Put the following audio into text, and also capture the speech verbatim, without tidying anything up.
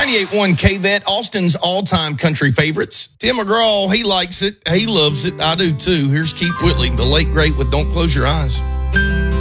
ninety-eight point one K-Vet, Austin's all-time country favorites. Tim McGraw, he likes it. He loves it. I do too. Here's Keith Whitley, the late great with Don't Close Your Eyes.